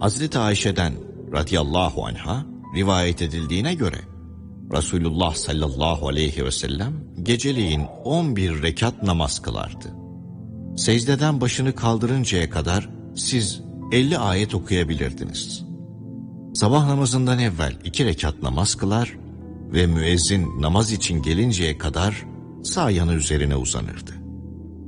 Hazreti Ayşe'den radıyallahu anha rivayet edildiğine göre Resulullah sallallahu aleyhi ve sellem geceleyin 11 rekat namaz kılardı. Secdeden başını kaldırıncaya kadar siz 50 ayet okuyabilirdiniz. Sabah namazından evvel 2 rekat namaz kılar ve müezzin namaz için gelinceye kadar sağ yanı üzerine uzanırdı.